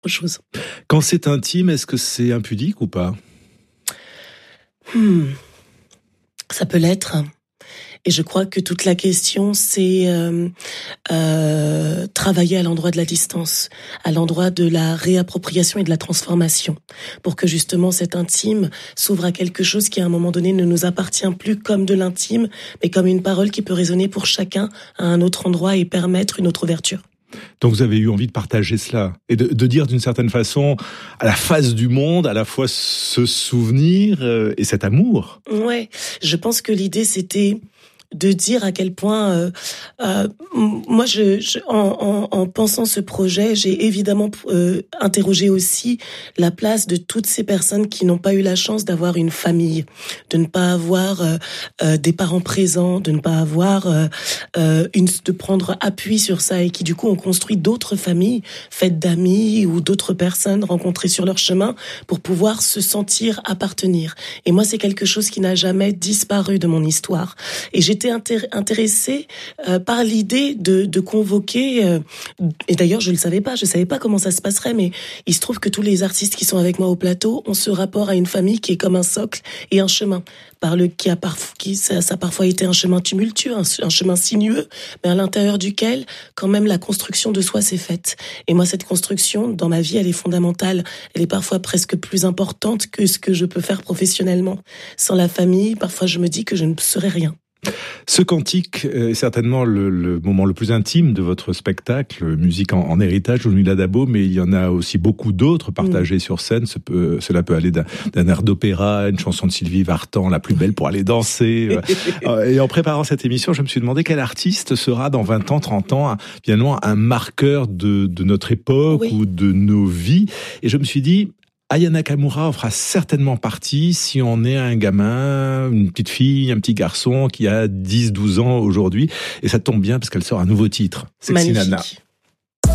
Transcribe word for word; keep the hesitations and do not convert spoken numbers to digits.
chose. Quand c'est intime, est-ce que c'est impudique ou pas ? hmm. Ça peut l'être. Et je crois que toute la question, c'est euh, euh, travailler à l'endroit de la distance, à l'endroit de la réappropriation et de la transformation, pour que justement cet intime s'ouvre à quelque chose qui à un moment donné ne nous appartient plus comme de l'intime, mais comme une parole qui peut résonner pour chacun à un autre endroit et permettre une autre ouverture. Donc vous avez eu envie de partager cela et de, de dire d'une certaine façon à la face du monde à la fois ce souvenir et cet amour. Ouais, je pense que l'idée c'était de dire à quel point euh, euh, moi je, je en, en, en pensant ce projet, j'ai évidemment euh, interrogé aussi la place de toutes ces personnes qui n'ont pas eu la chance d'avoir une famille, de ne pas avoir euh, euh, des parents présents, de ne pas avoir euh, euh, une de prendre appui sur ça et qui du coup ont construit d'autres familles faites d'amis ou d'autres personnes rencontrées sur leur chemin pour pouvoir se sentir appartenir. Et moi c'est quelque chose qui n'a jamais disparu de mon histoire. Et j'ai Intér- intéressée euh, par l'idée de, de convoquer, euh, et d'ailleurs je ne le savais pas, je ne savais pas comment ça se passerait, mais il se trouve que tous les artistes qui sont avec moi au plateau ont ce rapport à une famille qui est comme un socle et un chemin, par le, qui a parf- qui, ça, ça a parfois été un chemin tumultueux, un, un chemin sinueux, mais à l'intérieur duquel quand même la construction de soi s'est faite. Et moi cette construction, dans ma vie, elle est fondamentale, elle est parfois presque plus importante que ce que je peux faire professionnellement. Sans la famille, parfois je me dis que je ne serais rien. Ce cantique est certainement le, le moment le plus intime de votre spectacle, musique en, en héritage, au Nuit Dabo, mais il y en a aussi beaucoup d'autres partagés mmh. sur scène. Ce peut, cela peut aller d'un, d'un air d'opéra, une chanson de Sylvie Vartan, la plus belle pour aller danser. Et en préparant cette émission, je me suis demandé quel artiste sera dans vingt ans, trente ans, finalement un marqueur de, de notre époque oui. ou de nos vies. Et je me suis dit, Aya Nakamura en fera certainement partie si on est un gamin, une petite fille, un petit garçon qui a dix douze ans aujourd'hui. Et ça tombe bien parce qu'elle sort un nouveau titre. Sexy Nana.